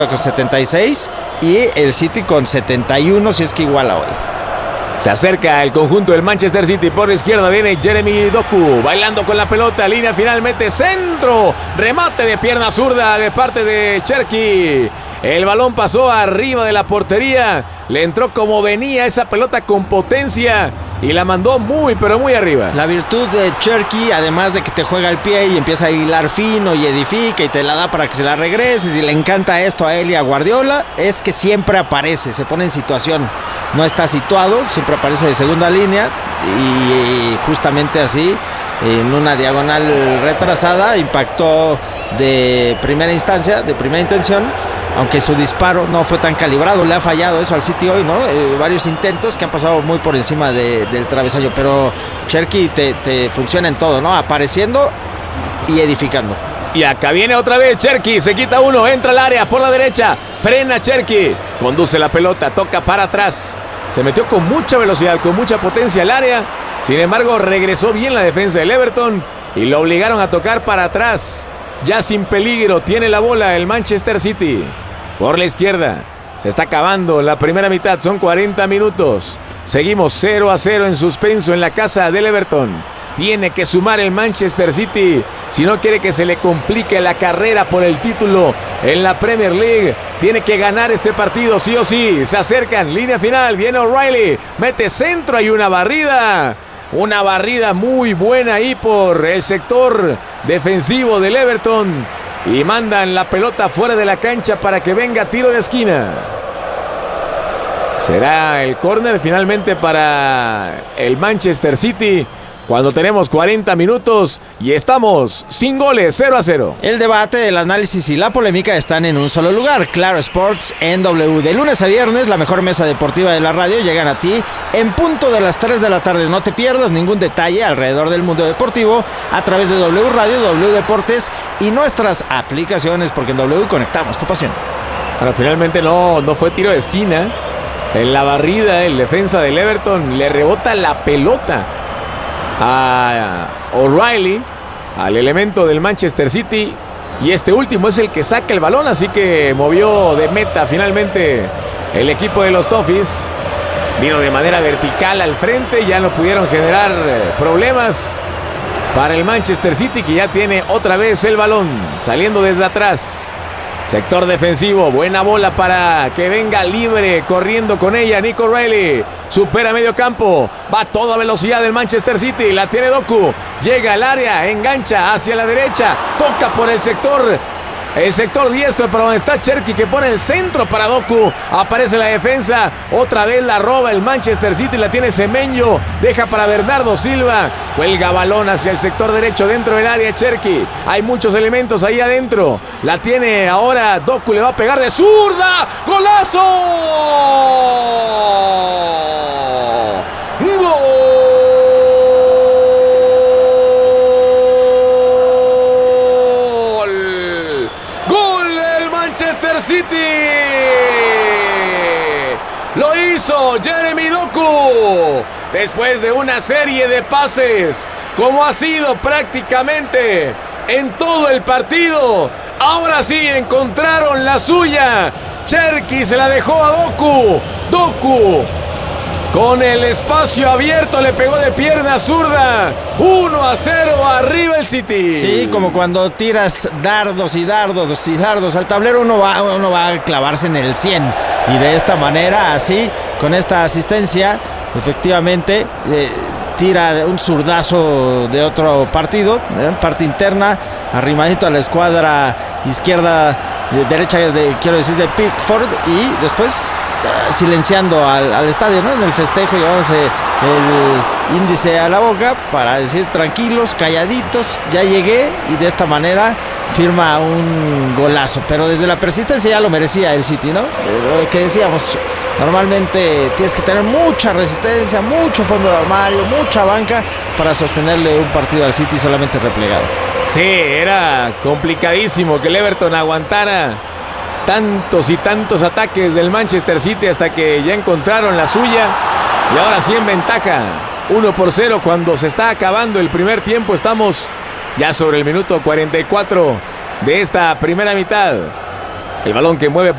con 76 y el City con 71, si es que iguala hoy. Se acerca el conjunto del Manchester City. Por la izquierda viene Jeremy Doku bailando con la pelota. Línea final, mete centro. Remate de pierna zurda de parte de Cherki. El balón pasó arriba de la portería. Le entró como venía esa pelota con potencia y la mandó muy, pero muy arriba. La virtud de Cherki, además de que te juega el pie y empieza a hilar fino y edifica y te la da para que se la regreses, y le encanta esto a él y a Guardiola, es que siempre aparece, se pone en situación. No está situado, siempre aparece de segunda línea y justamente así, en una diagonal retrasada, impactó de primera instancia, de primera intención, aunque su disparo no fue tan calibrado. Le ha fallado eso al City hoy, ¿no? Varios intentos que han pasado muy por encima del travesaño, pero Cherki te funciona en todo, ¿no? Apareciendo y edificando. Y acá viene otra vez Cherki, se quita uno, entra al área por la derecha, frena Cherki, conduce la pelota, toca para atrás. Se metió con mucha velocidad, con mucha potencia al área. Sin embargo, regresó bien la defensa del Everton y lo obligaron a tocar para atrás. Ya sin peligro, tiene la bola el Manchester City. Por la izquierda, se está acabando la primera mitad, son 40 minutos. Seguimos 0-0 en suspenso en la casa del Everton. Tiene que sumar el Manchester City si no quiere que se le complique la carrera por el título en la Premier League. Tiene que ganar este partido sí o sí. Se acercan, línea final, viene O'Reilly, mete centro, hay una barrida. Una barrida muy buena ahí por el sector defensivo del Everton. Y mandan la pelota fuera de la cancha para que venga tiro de esquina. Será el córner finalmente para el Manchester City, cuando tenemos 40 minutos y estamos sin goles, 0-0. El debate, el análisis y la polémica están en un solo lugar. Claro Sports NW. De lunes a viernes, la mejor mesa deportiva de la radio llegan a ti en punto de las 3 de la tarde. No te pierdas ningún detalle alrededor del mundo deportivo a través de W Radio, W Deportes y nuestras aplicaciones, porque en W conectamos tu pasión. Ahora, finalmente no fue tiro de esquina. En la barrida, el defensa del Everton le rebota la pelota a O'Reilly, al elemento del Manchester City, y este último es el que saca el balón, así que movió de meta finalmente el equipo de los Toffees. Vino de manera vertical al frente, ya no pudieron generar problemas para el Manchester City, que ya tiene otra vez el balón saliendo desde atrás. Sector defensivo, buena bola para que venga libre, corriendo con ella Nico O'Reilly, supera medio campo, va a toda velocidad el Manchester City, la tiene Doku, llega al área, engancha hacia la derecha, toca por el sector diestro para donde está Cherki, que pone el centro para Doku, aparece la defensa, otra vez la roba el Manchester City, la tiene Semenyo, deja para Bernardo Silva, cuelga balón hacia el sector derecho dentro del área Cherki, hay muchos elementos ahí adentro, la tiene ahora Doku, le va a pegar de zurda, ¡golazo! ¡Gol! Manchester City. Lo hizo Jeremy Doku después de una serie de pases, como ha sido prácticamente en todo el partido. Ahora sí encontraron la suya. Cherki se la dejó a Doku. Doku, con el espacio abierto, le pegó de pierna zurda. 1-0 arriba el City. Sí, como cuando tiras dardos y dardos y dardos al tablero, uno va a clavarse en el 100. Y de esta manera, así, con esta asistencia, efectivamente, tira un zurdazo de otro partido, parte interna, arrimadito a la escuadra izquierda, derecha, quiero decir, de Pickford, y después silenciando al estadio, ¿no? En el festejo, llevándose el índice a la boca para decir tranquilos, calladitos, ya llegué, y de esta manera firma un golazo. Pero desde la persistencia ya lo merecía el City, ¿no? Que decíamos, normalmente tienes que tener mucha resistencia, mucho fondo de armario, mucha banca para sostenerle un partido al City solamente replegado. Sí, era complicadísimo que el Everton aguantara tantos y tantos ataques del Manchester City hasta que ya encontraron la suya, y ahora sí en ventaja 1-0 cuando se está acabando el primer tiempo. Estamos ya sobre el minuto 44 de esta primera mitad. El balón que mueve